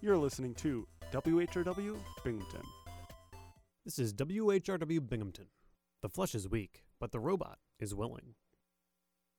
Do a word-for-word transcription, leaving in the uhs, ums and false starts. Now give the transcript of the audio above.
You're listening to W H R W Binghamton. This is W H R W Binghamton. The flesh is weak, but the robot is willing.